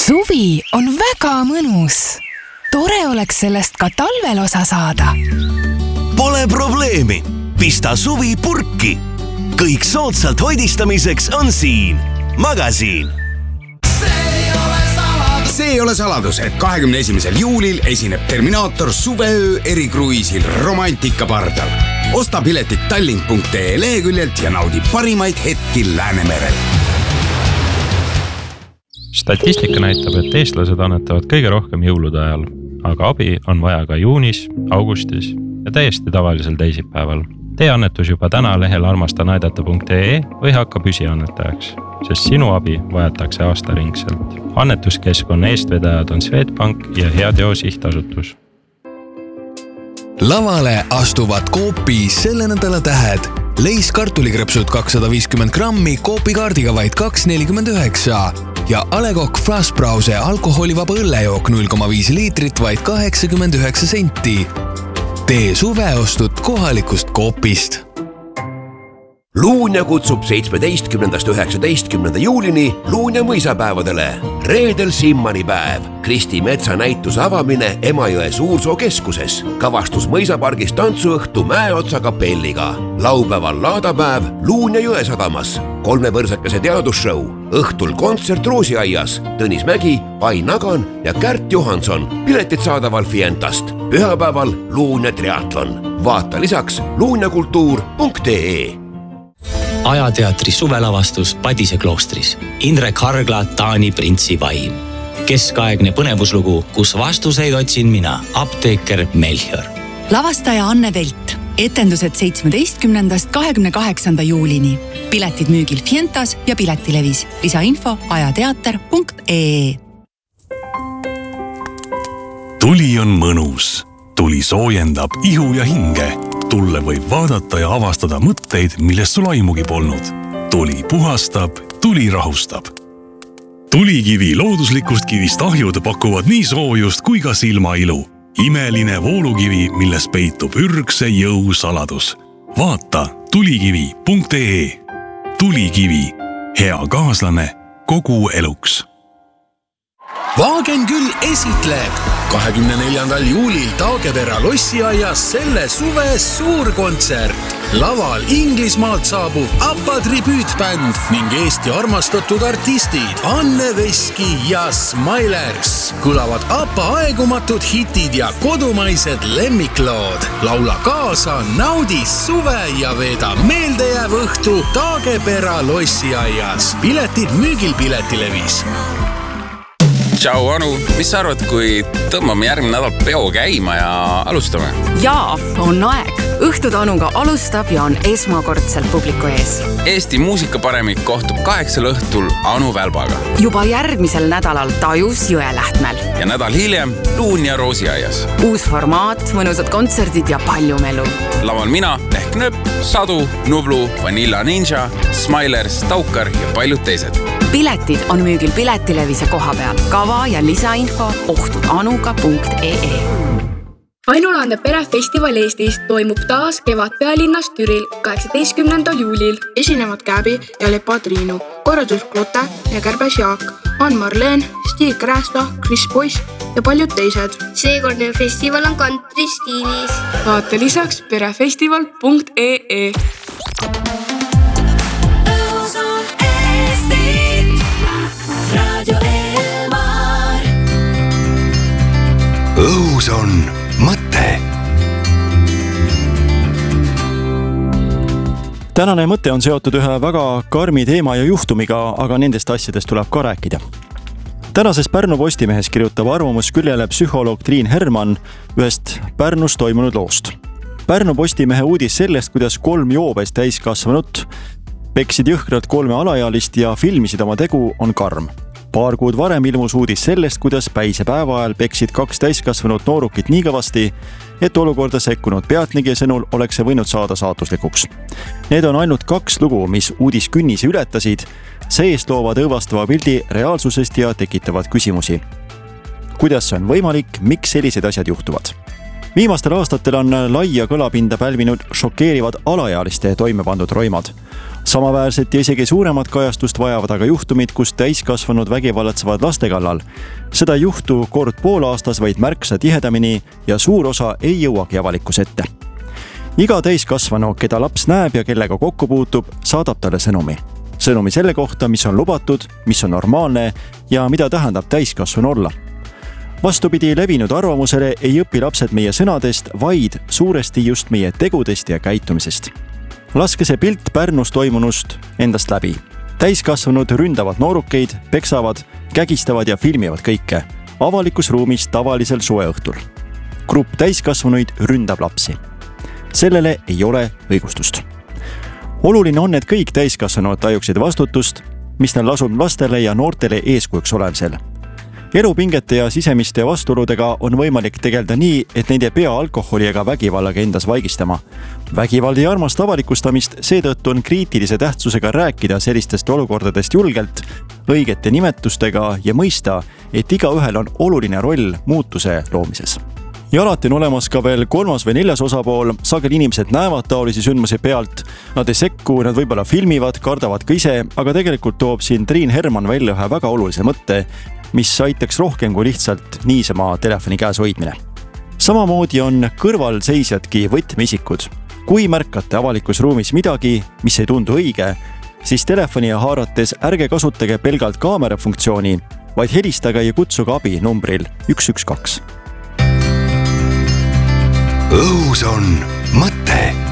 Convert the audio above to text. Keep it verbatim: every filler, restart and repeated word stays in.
Suvi on väga mõnus. Tore oleks sellest ka talvel osa saada. Pole probleemi. Pista suvi purki. Kõik soodsalt hoidistamiseks on siin. Magasiin. See ei ole saladus, et kahekümne esimesel juulil esineb Terminaator suveöö erikruiisil Romantika pardal. Osta piletit tallink punkt ee leheküljelt ja naudi parimaid hetki Läänemerel. Statistika näitab, et eestlased annetavad kõige rohkem jõulude ajal, aga abi on vaja ka juunis, augustis ja täiesti tavalisel teisipäeval. Tee annetus juba täna lehel armastanaidata punkt ee või hakka püsiannetajaks, sest sinu abi vajatakse aastaringselt. Annetuskeskkonna eestvedajad on Swedbank ja Heateo sihtasutus. Lavale astuvad Coopi selle nädala tähed. Leis kartulikrõpsud kakssada viiskümmend grammi Coopi kaardiga vaid kaks nelikümmend üheksa ja Alekok Frasbrause alkoholivaba õllejook null koma viis liitrit vaid kaheksakümmend üheksa senti. Tee suveostud kohalikust Coopist. Luunja kutsub seitsmeteistkümnendast üheksateistkümnenda juulini Luunja mõisapäevadele. Reedel Simmani päev. Kristi Metsa näituse avamine Emajõe Suursoo keskuses. Kavastus mõisapargis tantsuõhtu Mäeotsa kapelliga. Laupäeval laadapäev Luunja Jõesadamas. Kolmepõrsakese teadusshow. Õhtul kontsert Roosiaias. Tõnis Mägi, Ain Nagan ja Kärt Johanson. Piletid saadaval Fientast. Pühapäeval Luunja triatlon. Vaata lisaks luunjakultuur punkt ee. Ajateatri suvelavastus Padise kloostris. Indrek Hargla, Taani printsi vaim. Keskaegne põnevuslugu, kus vastuseid otsin mina, apteeker Melchior. Lavastaja Anne Velt. Etendused seitsmeteistkümnendast kahekümne kaheksanda juulini. Piletid müügil Fientas ja Piletilevis. Lisainfo ajateater punkt ee. Tuli on mõnus. Tuli soojendab ihu ja hinge. Tulle võib vaadata ja avastada mõtteid, millest sul aimugi polnud. Tuli puhastab, tuli rahustab. Tulikivi looduslikust kivist ahjud pakuvad nii soojust kui ka silmailu. Imeline voolukivi, milles peitub ürgse jõu saladus. Vaata tulikivi punkt ee. Tulikivi. Hea kaaslane kogu eluks. Vaagen küll esitleb kahekümne neljandal juulil Taagepera lossiaias selle suve suurkontsert. Laval Inglismaalt saabub Appa tribüütbänd ning Eesti armastatud artistid Anne Veski ja Smilers. Kõlavad Appa aegumatud hitid ja kodumaised lemmiklood. Laula kaasa, naudi suve ja veeda meeldejääv õhtu Taagepera lossiaias. Piletid müügil Piletilevis. Tšau, Anu. Mis sa arvad, kui tõmbame järgmine nädal peo käima ja alustame? Jaa, on aeg. Õhtud Anuga alustab ja on esmakordselt publiku ees. Eesti muusikaparemik kohtub kaheksal õhtul Anu Välbaga. Juba järgmisel nädalal Tajus Jõelähtmel. Ja nädal hiljem Luunja Roosiaias. Uus formaat, mõnusad kontserdid ja palju melu. Laval mina ehk Nööp, Sadu, Nublu, Vanilla Ninja, Smilers, Taukar ja paljud teised. Piletid on müügil Piletilevis ja koha peal. Kava ja lisainfo ohtudanuga punkt ee. Ainulaadne perefestival Eestis toimub taas kevad pealinnas Türil kaheksateistkümnendal juulil. Esinevad Käbi ja Lepa Triinu, korraldus Klote ja Kärbes Jaak, Ann Marleen, Stig Kräästa, Chris Boyce ja paljud teised. Seekordne festival on kantri stiilis. Vaata lisaks perefestival punkt ee. Õhus on mõte. Tänane mõte on seotud ühe väga karmi teema ja juhtumiga, aga nendest asjadest tuleb ka rääkida. Tänases Pärnu Postimehes kirjutab arvamusküljele psühholoog Triin Herman ühest Pärnus toimunud loost. Pärnu Postimehe uudis sellest, kuidas kolm joobes täiskasvanut peksid jõhkralt kolme alaealist ja filmisid oma tegu, on karm. Paar kuud varem ilmus uudis sellest, kuidas päisepäeva ajal peksid kaks täiskasvanud noorukit nii kõvasti, et olukorda sekkunud pealtnägija sõnul oleks see võinud saada saatuslikuks. Need on ainult kaks lugu, mis uudiskünnise ületasid, seest loovad õõvastava pildi reaalsusest ja tekitavad küsimusi. Kuidas see on võimalik, miks sellised asjad juhtuvad? viimastel aastatel on laia kõlapinda pälvinud šokeerivad alaealiste toime pandud roimad. Samaväärset ja isegi suuremat kajastust vajavad aga juhtumid, kus täiskasvanud vägivallatsevad laste kallal. Seda juhtu kord pool aastas vaid märksa tihedamini ja suur osa ei jõuagi avalikus ette. Iga täiskasvanu, keda laps näeb ja kellega kokku puutub, saadab talle sõnumi. Sõnumi selle kohta, mis on lubatud, mis on normaalne ja mida tähendab täiskasvanu olla. Vastupidi levinud arvamusele ei õpi lapsed meie sõnadest, vaid suuresti just meie tegudest ja käitumisest. Laske see pilt Pärnus toimunust endast läbi. Täiskasvanud ründavad noorukeid, peksavad, kägistavad ja filmivad kõike. Avalikus ruumis tavalisel suve õhtul. Grupp täiskasvanuid ründab lapsi. Sellele ei ole õigustust. Oluline on, et kõik täiskasvanud tajuksid vastutust, mis neil lasub lastele ja noortele eeskujuks olemisel. Elupingete ja sisemiste vastuoludega on võimalik tegelda nii, et neid ei pea alkoholi ega vägivallaga endas vaigistama. Vägivald ei armasta avalikustamist, seetõttu on kriitilise tähtsusega rääkida sellistest olukordadest julgelt, õigete nimetustega ja mõista, et igaühel on oluline roll muutuse loomises. Ja alati on olemas ka veel kolmas või neljas osapool, sageli inimesed näevad taolisi sündmusi pealt, nad ei sekku, nad võib-olla filmivad, kardavad ka ise, aga tegelikult toob siin Triin Herman välja ühe väga olulise mõtte, mis aitaks rohkem kui lihtsalt niisama telefoni käes hoidmine. Samamoodi on kõrvalseisjadki võtmeisikud. Kui märkate avalikus ruumis midagi, mis ei tundu õige, siis telefoni haarates ärge kasutage pelgalt kaamera funktsiooni, vaid helistage ja kutsuge abi numbril üks üks kaks. Õhus on mõte.